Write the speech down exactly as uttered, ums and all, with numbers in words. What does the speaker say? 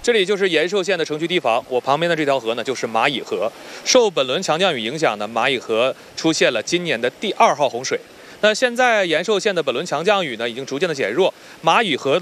这里就是延寿县的城区堤防，我旁边的这条河呢就是马乙河。受本轮强降雨影响呢，马乙河出现了今年的第二号洪水。那现在延寿县的本轮强降雨呢已经逐渐的减弱，马乙河